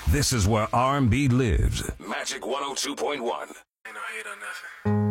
This is where R&B lives. Magic 102.1. Ain't no hate or nothing.